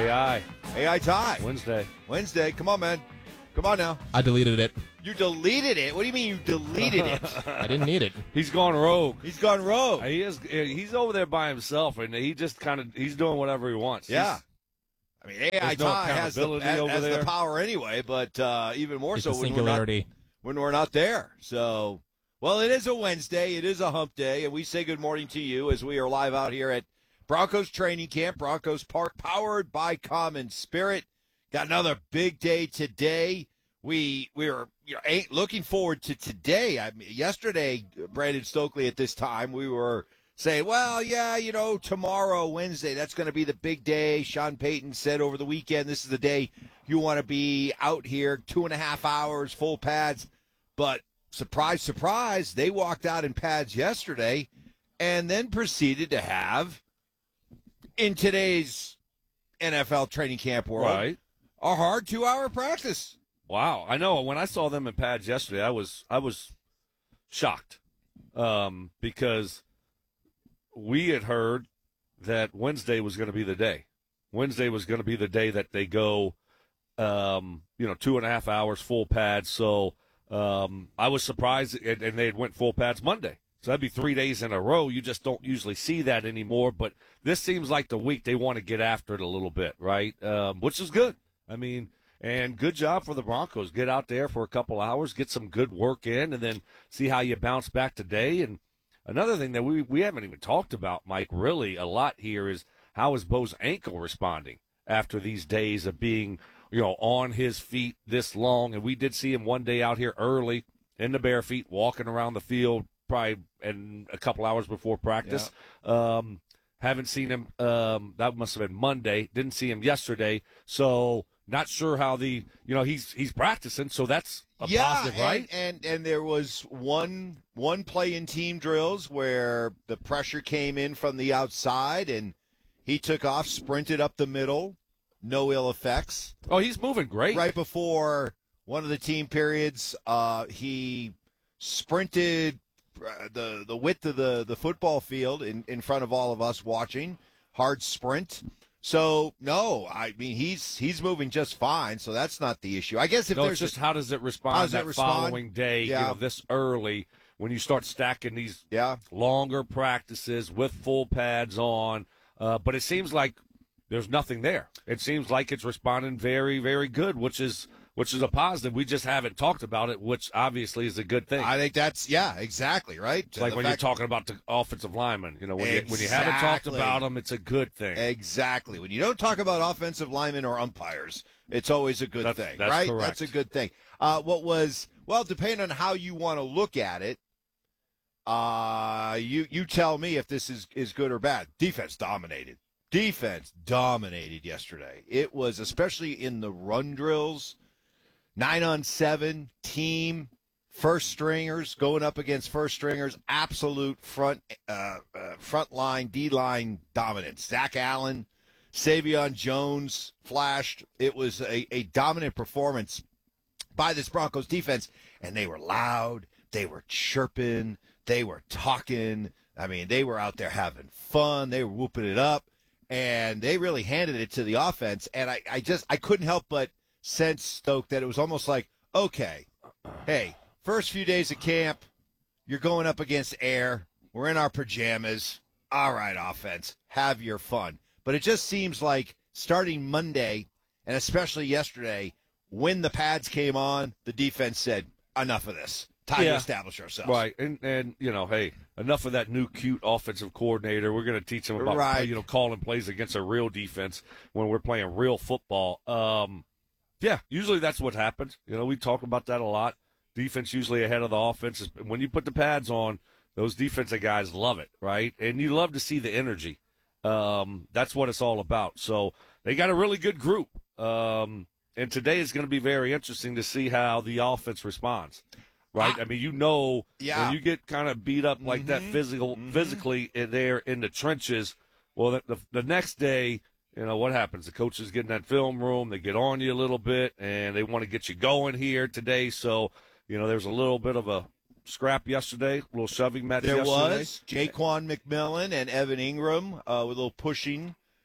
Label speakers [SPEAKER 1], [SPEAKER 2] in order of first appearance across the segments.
[SPEAKER 1] AI.
[SPEAKER 2] AI Ty.
[SPEAKER 1] Wednesday.
[SPEAKER 2] Come on, man. Come on now.
[SPEAKER 3] I deleted it.
[SPEAKER 2] You deleted it? What do you mean you deleted it?
[SPEAKER 3] I didn't need it.
[SPEAKER 1] He's gone rogue.
[SPEAKER 2] He's gone rogue.
[SPEAKER 1] He is. He's over there by himself, and he just he's doing whatever he wants.
[SPEAKER 2] Yeah. I mean, AI
[SPEAKER 1] no
[SPEAKER 2] Ty has the power anyway, but even more
[SPEAKER 3] It's
[SPEAKER 2] so
[SPEAKER 3] a singularity.
[SPEAKER 2] when we're not there. So, well, it is a Wednesday. It is a hump day, and we say good morning to you as we are live out here at Broncos training camp, Broncos Park, powered by Common Spirit. Got another big day today. We are looking forward to today. I mean, yesterday, Brandon Stokely, at this time, we were saying, well, yeah, tomorrow, Wednesday, that's going to be the big day. Sean Payton said over the weekend, this is the day you want to be out here, 2.5 hours, full pads. But surprise, surprise, they walked out in pads yesterday and then proceeded to have, in today's NFL training camp world,
[SPEAKER 1] Right.
[SPEAKER 2] a hard 2-hour practice.
[SPEAKER 1] Wow. I know. When I saw them in pads yesterday, I was shocked because we had heard that Wednesday was going to be the day. Wednesday was going to be the day that they go, 2.5 hours full pads. So I was surprised, and they had went full pads Monday. So that'd be 3 days in a row. You just don't usually see that anymore. But this seems like the week they want to get after it a little bit, right? Which is good. I mean, and good job for the Broncos. Get out there for a couple hours, get some good work in, and then see how you bounce back today. And another thing that we haven't even talked about, Mike, really a lot here is how is Bo's ankle responding after these days of being, on his feet this long. And we did see him one day out here early in the bare feet, walking around the field, probably in a couple hours before practice. Yeah. Haven't seen him. That must have been Monday. Didn't see him yesterday. So not sure how he's practicing. So that's a positive, right?
[SPEAKER 2] And there was one play in team drills where the pressure came in from the outside and he took off, sprinted up the middle, no ill effects.
[SPEAKER 1] Oh, he's moving great.
[SPEAKER 2] Right before one of the team periods, he sprinted the width of the football field in front of all of us watching. Hard sprint. So, no, I mean, he's moving just fine, so that's not the issue. I guess
[SPEAKER 1] it's just how does it respond following day,
[SPEAKER 2] yeah.
[SPEAKER 1] This early when you start stacking these longer practices with full pads on. But it seems like there's nothing there. It seems like it's responding very, very good, which is a positive. We just haven't talked about it, which obviously is a good thing.
[SPEAKER 2] I think that's, exactly, right?
[SPEAKER 1] It's like when you're talking about the offensive linemen, when you haven't talked about them, it's a good thing.
[SPEAKER 2] Exactly. When you don't talk about offensive linemen or umpires, it's always a good thing,
[SPEAKER 1] that's
[SPEAKER 2] right?
[SPEAKER 1] Correct.
[SPEAKER 2] That's a good thing. Depending on how you want to look at it, you tell me if this is good or bad. Defense dominated yesterday. It was, especially in the run drills, 9-on-7 team, first stringers going up against first stringers, absolute front line, D-line dominance. Zach Allen, Savion Jones flashed. It was a dominant performance by this Broncos defense, and they were loud, they were chirping, they were talking. I mean, they were out there having fun, they were whooping it up, and they really handed it to the offense. And I couldn't help but sense, Stoke, that it was almost like, okay, hey, first few days of camp, you're going up against air. We're in our pajamas. All right, offense, have your fun. But it just seems like starting Monday, and especially yesterday, when the pads came on, the defense said, enough of this. Time to establish ourselves.
[SPEAKER 1] Right, and hey, enough of that new cute offensive coordinator. We're going to teach them about, calling plays against a real defense when we're playing real football. Yeah, usually that's what happens. We talk about that a lot. Defense usually ahead of the offense. When you put the pads on, those defensive guys love it, right? And you love to see the energy. That's what it's all about. So they got a really good group. And today is going to be very interesting to see how the offense responds, right? I mean, when you get kind of beat up like that physically there in the trenches, well, the next day, what happens? The coaches get in that film room, they get on you a little bit, and they want to get you going here today. So, there's a little bit of a scrap yesterday, a little shoving match yesterday.
[SPEAKER 2] There was Jaquan McMillan and Evan Ingram with a little pushing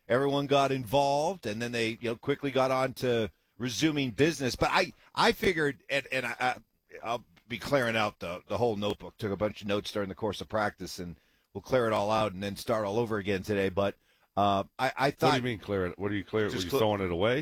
[SPEAKER 2] everyone got involved, and then they quickly got on to resuming business. But I figured, and I'll be clearing out the whole notebook. Took a bunch of notes during the course of practice, and we'll clear it all out and then start all over again today. But I thought.
[SPEAKER 1] What do you mean clear it? What do you clear? Were you throwing it away?